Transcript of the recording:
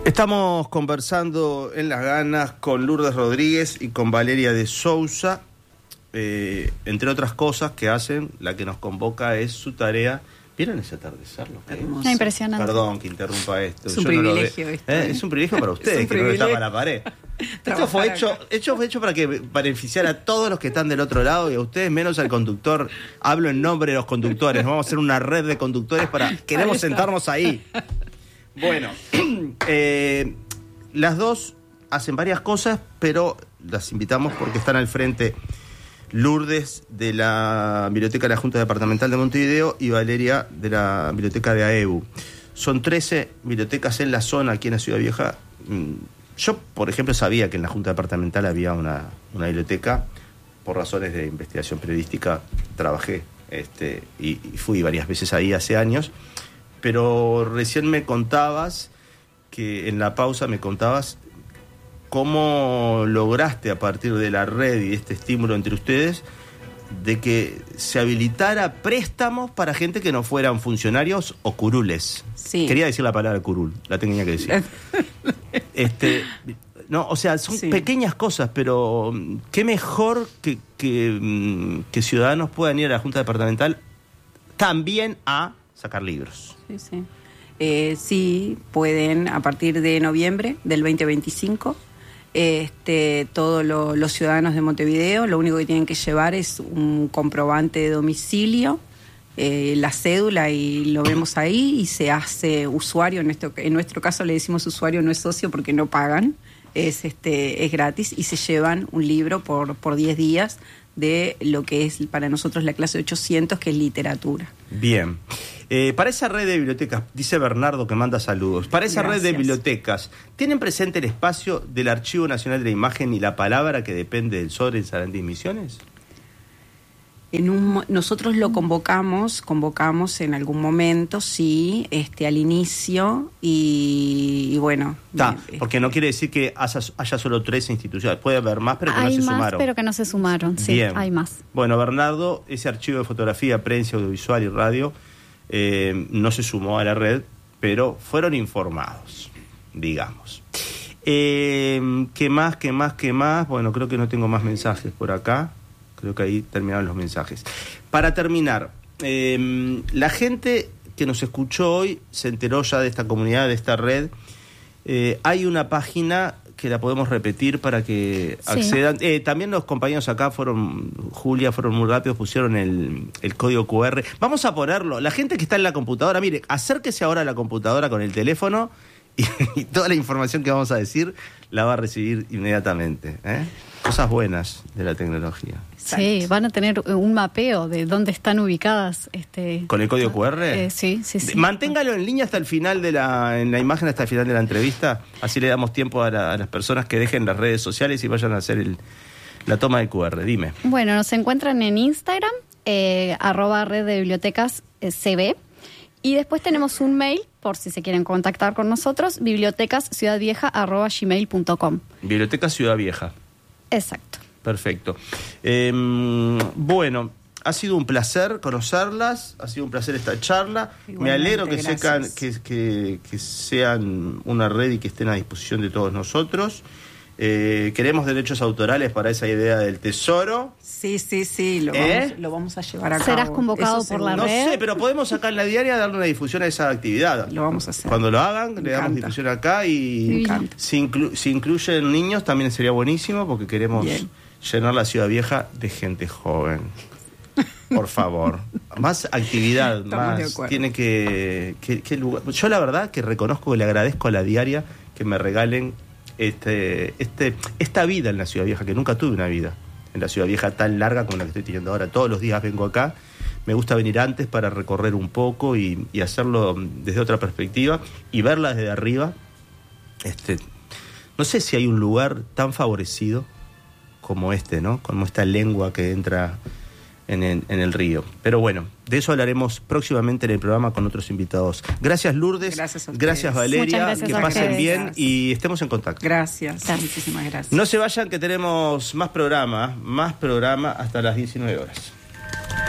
Estamos conversando en Las Ganas con Lourdes Rodríguez y con Valeria de Sousa. Entre otras cosas que hacen, la que nos convoca es su tarea. ¿Vieron ese atardecer? Es impresionante. Perdón que interrumpa esto. Es un privilegio esto. Es un privilegio para ustedes, que no le tapa la pared. Esto fue hecho para beneficiar a todos los que están del otro lado y a ustedes menos al conductor. Hablo en nombre de los conductores. Vamos a hacer una red de conductores queremos sentarnos ahí. Bueno, las dos hacen varias cosas, pero las invitamos porque están al frente Lourdes de la Biblioteca de la Junta Departamental de Montevideo y Valeria de la Biblioteca de AEBU. Son 13 bibliotecas en la zona, aquí en la Ciudad Vieja. Yo, por ejemplo, sabía que en la Junta Departamental había una biblioteca. Por razones de investigación periodística trabajé y fui varias veces ahí hace años. Pero recién me contabas, que en la pausa me contabas cómo lograste a partir de la red y de este estímulo entre ustedes de que se habilitara préstamos para gente que no fueran funcionarios o curules. Sí. Quería decir la palabra curul, la tenía que decir. No, o sea, son pequeñas cosas, pero qué mejor que ciudadanos puedan ir a la Junta Departamental también a sacar libros. Sí. Sí, pueden a partir de noviembre del 2025. Todos los ciudadanos de Montevideo lo único que tienen que llevar es un comprobante de domicilio, la cédula, y lo vemos ahí y se hace usuario. En nuestro caso le decimos usuario, no es socio porque no pagan, es gratis, y se llevan un libro por 10 días de lo que es para nosotros la clase 800, que es literatura. Bien. Para esa red de bibliotecas, dice Bernardo que manda saludos, para esa red de bibliotecas, ¿tienen presente el espacio del Archivo Nacional de la Imagen y la palabra que depende del sobre en Sarandí y Misiones? Nosotros lo convocamos en algún momento, sí, al inicio, y bueno. Porque no quiere decir que haya solo 13 instituciones, puede haber más, pero que no se sumaron. Hay más, pero que no se sumaron, sí, bien. Hay más. Bueno, Bernardo, ese archivo de fotografía, prensa, audiovisual y radio, no se sumó a la red, pero fueron informados, digamos. ¿Qué más? Bueno, creo que no tengo más mensajes por acá. Creo que ahí terminaron los mensajes. Para terminar, la gente que nos escuchó hoy se enteró ya de esta comunidad, de esta red. Hay una página que la podemos repetir para que accedan. También los compañeros acá fueron muy rápidos, pusieron el código QR. Vamos a ponerlo. La gente que está en la computadora, mire, acérquese ahora a la computadora con el teléfono y toda la información que vamos a decir la va a recibir inmediatamente. Cosas buenas de la tecnología. Exacto. Sí, van a tener un mapeo de dónde están ubicadas. ¿Con el código QR? Sí. Manténgalo en línea hasta el final en la imagen, hasta el final de la entrevista. Así le damos tiempo a las personas que dejen las redes sociales y vayan a hacer la toma del QR. Dime. Bueno, nos encuentran en Instagram, @red de bibliotecas CB. Y después tenemos un mail, por si se quieren contactar con nosotros, bibliotecasciudadvieja@gmail.com. Biblioteca Ciudad Vieja. Exacto. Perfecto. Bueno, ha sido un placer conocerlas, ha sido un placer esta charla. Igualmente, me alegro que sean una red y que estén a disposición de todos nosotros. Queremos derechos autorales para esa idea del tesoro. Sí, lo vamos a llevar a cabo. ¿Serás convocado por la red? No sé, pero podemos acá en la diaria darle una difusión a esa actividad. Lo vamos a hacer. Cuando lo hagan, le damos difusión acá y si incluyen niños también sería buenísimo, porque queremos llenar la Ciudad Vieja de gente joven. Por favor. Más actividad, más. Tiene que lugar. Yo la verdad que reconozco que le agradezco a la diaria que me regalen esta vida en la Ciudad Vieja, que nunca tuve una vida en la Ciudad Vieja tan larga como la que estoy teniendo ahora. Todos los días vengo acá, me gusta venir antes para recorrer un poco y hacerlo desde otra perspectiva y verla desde arriba. No sé si hay un lugar tan favorecido como ¿no? Como esta lengua que entra en el río. Pero bueno, de eso hablaremos próximamente en el programa con otros invitados. Gracias, Lourdes. Gracias, Valeria. Gracias, que pasen bien y estemos en contacto. Gracias. Muchísimas gracias. No se vayan, que tenemos más programa hasta las 19 horas.